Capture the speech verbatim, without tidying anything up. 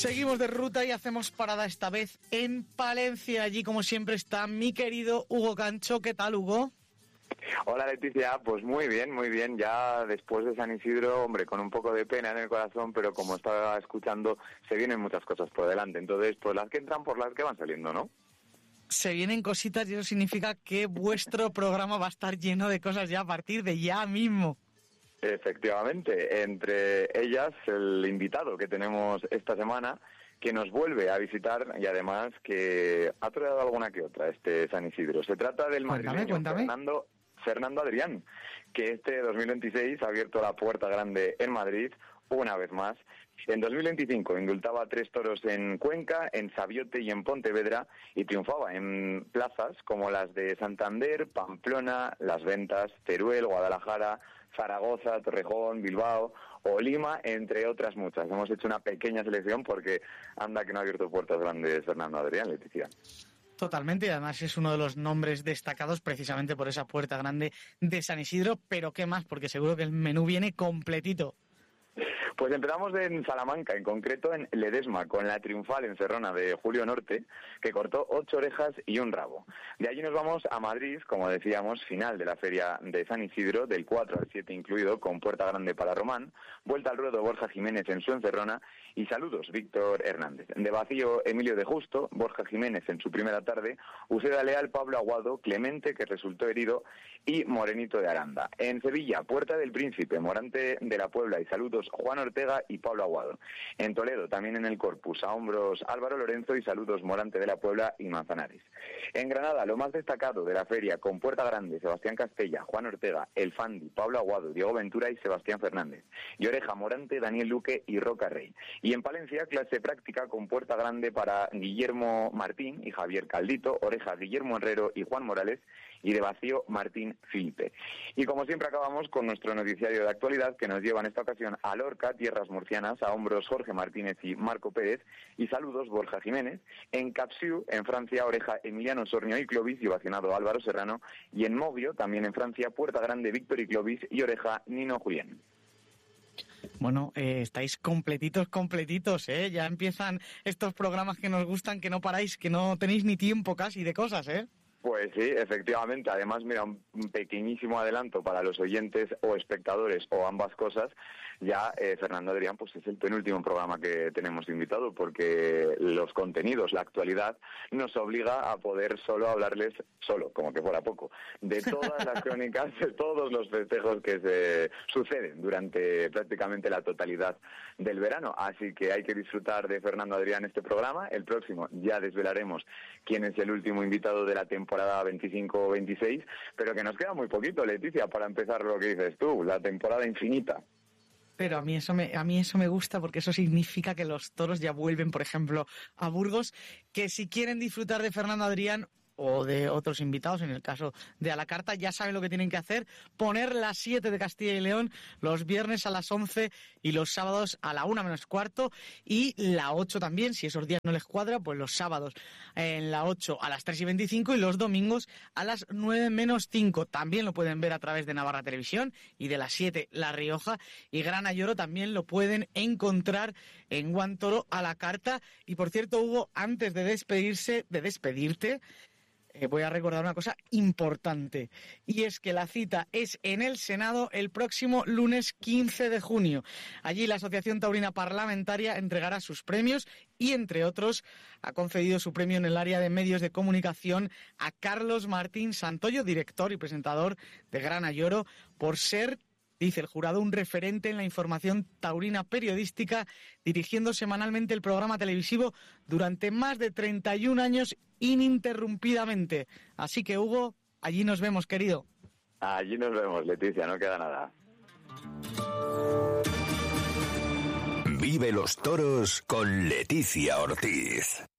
Seguimos de ruta y hacemos parada esta vez en Palencia. Allí, como siempre, está mi querido Hugo Cancho. ¿Qué tal, Hugo? Hola, Leticia. Pues muy bien, muy bien. Ya después de San Isidro, hombre, con un poco de pena en el corazón, pero como estaba escuchando, se vienen muchas cosas por delante. Entonces, pues las que entran por las que van saliendo, ¿no? Se vienen cositas y eso significa que vuestro programa va a estar lleno de cosas ya a partir de ya mismo. Efectivamente, entre ellas el invitado que tenemos esta semana, que nos vuelve a visitar y además que ha traído alguna que otra este San Isidro. Se trata del madrileño cuéntame, cuéntame. Fernando, Fernando Adrián, que este dos mil veintiséis ha abierto la puerta grande en Madrid una vez más. En dos mil veinticinco indultaba tres toros en Cuenca, en Sabiote y en Pontevedra y triunfaba en plazas como las de Santander, Pamplona, Las Ventas, Teruel, Guadalajara, Zaragoza, Torrejón, Bilbao o Lima, entre otras muchas. Hemos hecho una pequeña selección porque anda que no ha abierto puertas grandes Fernando Adrián, Leticia. Totalmente, y además es uno de los nombres destacados precisamente por esa puerta grande de San Isidro, pero ¿qué más? Porque seguro que el menú viene completito. Pues empezamos en Salamanca, en concreto en Ledesma, con la triunfal encerrona de Julio Norte, que cortó ocho orejas y un rabo. De allí nos vamos a Madrid, como decíamos, final de la feria de San Isidro, del cuatro al siete incluido, con puerta grande para Román, vuelta al ruedo Borja Jiménez en su encerrona y saludos Víctor Hernández. De vacío Emilio de Justo, Borja Jiménez en su primera tarde, Uceda Leal, Pablo Aguado, Clemente, que resultó herido, y Morenito de Aranda. En Sevilla, Puerta del Príncipe, Morante de la Puebla y saludos Juan Ortega y Pablo Aguado. En Toledo, también en el Corpus, a hombros Álvaro Lorenzo y saludos Morante de la Puebla y Manzanares. En Granada, lo más destacado de la feria, con puerta grande, Sebastián Castella, Juan Ortega, El Fandi, Pablo Aguado, Diego Ventura y Sebastián Fernández. Y Oreja, Morante, Daniel Luque y Roca Rey. Y en Palencia, clase práctica con puerta grande para Guillermo Martín y Javier Caldito, Oreja, Guillermo Herrero y Juan Morales, y de vacío Martín Filipe. Y como siempre acabamos con nuestro noticiario de actualidad que nos lleva en esta ocasión a Lorca, tierras murcianas, a hombros Jorge Martínez y Marco Pérez, y saludos Borja Jiménez. En Capsiu, en Francia, Oreja Emiliano Sornio y Clovis y ovacionado Álvaro Serrano. Y en Moguio, también en Francia, puerta grande Víctor y Clovis y Oreja Nino Julián. Bueno, eh, estáis completitos, completitos, ¿eh? Ya empiezan estos programas que nos gustan, que no paráis, que no tenéis ni tiempo casi de cosas, ¿eh? Pues sí, efectivamente. Además, mira, un pequeñísimo adelanto para los oyentes o espectadores o ambas cosas. Ya eh, Fernando Adrián pues es el penúltimo programa que tenemos invitado porque los contenidos, la actualidad, nos obliga a poder solo hablarles, solo, como que fuera poco, de todas las crónicas, de todos los festejos que se suceden durante prácticamente la totalidad del verano. Así que hay que disfrutar de Fernando Adrián este programa. El próximo ya desvelaremos quién es el último invitado de la temporada veinticinco veintiséis, pero que nos queda muy poquito, Leticia, para empezar lo que dices tú, la temporada infinita. Pero a mí eso me a mí eso me gusta porque eso significa que los toros ya vuelven, por ejemplo, a Burgos, que si quieren disfrutar de Fernando Adrián o de otros invitados, en el caso de A la Carta, ya saben lo que tienen que hacer: poner las siete de Castilla y León los viernes a las once y los sábados a la una menos cuarto, y la ocho también, si esos días no les cuadra, pues los sábados en la ocho a las tres y veinticinco y los domingos a las nueve menos cinco. También lo pueden ver a través de Navarra Televisión, y de las siete La Rioja y Gran Ayoro también lo pueden encontrar en Guantoro A la Carta. Y por cierto, Hugo, antes de despedirse, de despedirte, Eh, voy a recordar una cosa importante, y es que la cita es en el Senado el próximo lunes quince de junio. Allí la Asociación Taurina Parlamentaria entregará sus premios y, entre otros, ha concedido su premio en el área de medios de comunicación a Carlos Martín Santoyo, director y presentador de Gran Ayoro, por ser, dice el jurado, un referente en la información taurina periodística, dirigiendo semanalmente el programa televisivo durante más de treinta y un años ininterrumpidamente. Así que, Hugo, allí nos vemos, querido. Allí nos vemos, Leticia, no queda nada. Vive los toros con Leticia Ortiz.